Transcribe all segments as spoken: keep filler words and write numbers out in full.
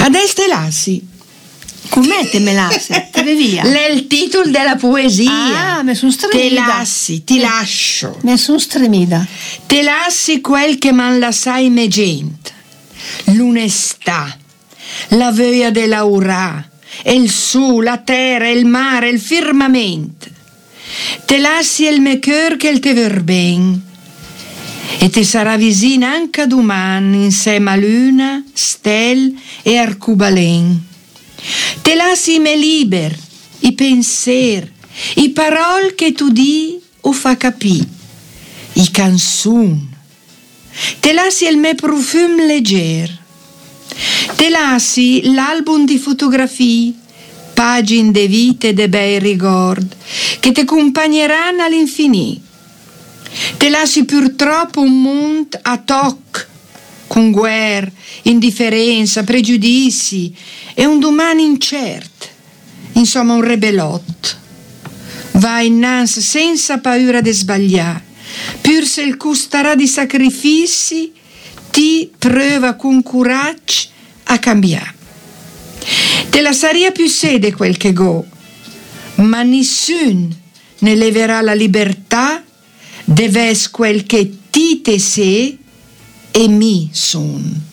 Adesso te lassi. Come te me lassi? Te vai via. È il titolo della poesia. Ah, mi sono stremida. Te lassi, ti lascio. Mi sono stremida. Te lassi quel che man la sai me gente. L'onestà, la voglia dell'aurà, il su, la terra, il mare, il firmamento. Te lassi il me cœur che il te ver ben. E te sarà vicina anche domani insieme a luna, stelle e arcubalen. Te lassi me liber, i pensieri, i parole che tu di o fa capì, i canzoni. Te lassi il me profume legger. Te lassi l'album di fotografie, pagine de vite e de bei ricordi che ti accompagneranno all'infinito. Te lassi purtroppo un mondo a toc, con guerre, indifferenza, pregiudizi e un domani incerto, insomma un rebelotto. Vai innanzi senza paura di sbagliare, pur se il costerà di sacrifici, ti prova con coraggio a cambiare. Te la saria più sede quel che go, ma nessuno ne leverà la libertà, deves quel che ti te sei e mi son.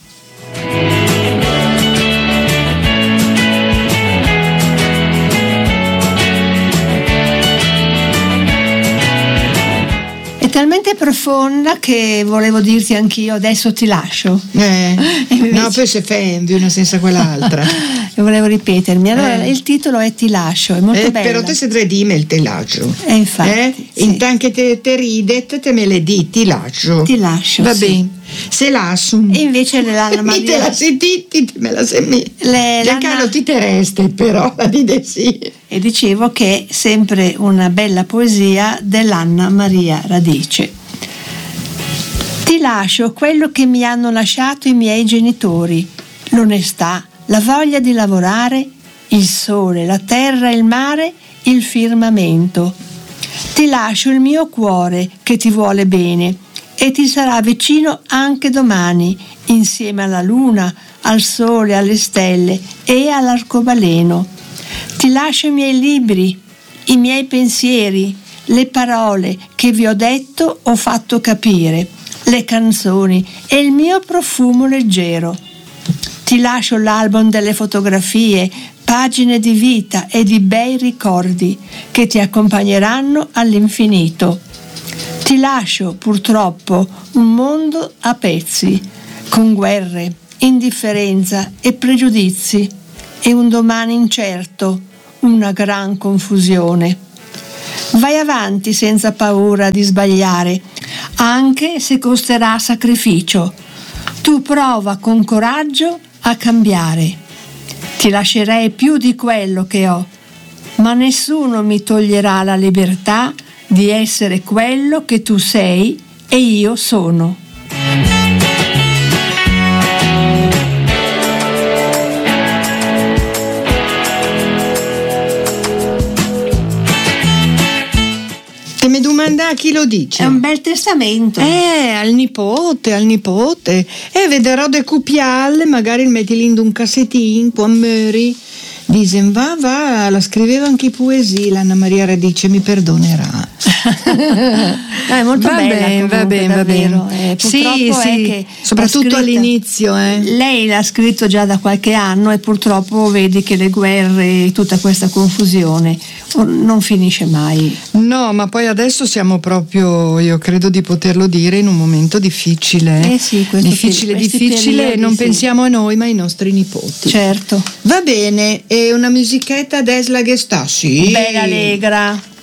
È talmente profonda che volevo dirti anch'io adesso ti lascio. Eh, invece... No, poi se fai una senza quell'altra. E volevo ripetermi. Allora eh. il titolo è Ti lascio, è molto eh, bello. Però te se tre dime il te lascio. Eh, infatti. Eh? Sì. Intanto che te, te ridet, te me le di, ti lascio. Ti lascio. Va sì. bene. Se lascio. E invece l'Anna Mi te Maria. la sentiti, te me la semi. Le, Giancarlo ti te reste, però la dite sì. E dicevo che è sempre una bella poesia dell'Anna Maria Radice. Ti lascio quello che mi hanno lasciato i miei genitori, l'onestà, la voglia di lavorare, il sole, la terra, il mare, il firmamento. Ti lascio il mio cuore che ti vuole bene e ti sarà vicino anche domani, insieme alla luna, al sole, alle stelle e all'arcobaleno. Ti lascio i miei libri, i miei pensieri, le parole che vi ho detto o fatto capire, le canzoni e il mio profumo leggero. Ti lascio l'album delle fotografie, pagine di vita e di bei ricordi che ti accompagneranno all'infinito. Ti lascio purtroppo un mondo a pezzi, con guerre, indifferenza e pregiudizi, e un domani incerto, una gran confusione. Vai avanti senza paura di sbagliare, anche se costerà sacrificio. Tu prova con coraggio a cambiare. Ti lascerei più di quello che ho, ma nessuno mi toglierà la libertà di essere quello che tu sei e io sono. Mi domanda a chi lo dice. È un bel testamento. Eh, al nipote, al nipote. E vedrò de copiarle, magari il metti in un cassettino, poi mori. Dicen, va, va, la scriveva anche poesie, l'Anna Maria Radice, mi perdonerà. È molto va bella bene, comunque, va bene, va davvero. bene. Eh, sì, purtroppo sì, è che soprattutto scritta, all'inizio. Eh. Lei l'ha scritto già da qualche anno e purtroppo vedi che le guerre e tutta questa confusione non finisce mai. No, ma poi adesso siamo proprio, io credo di poterlo dire, in un momento difficile. Eh sì, questo difficile, per- difficile, periodi, non sì. pensiamo a noi ma ai nostri nipoti. Certo. Va bene, e una musichetta Desla che sta, sì. Bella allegra.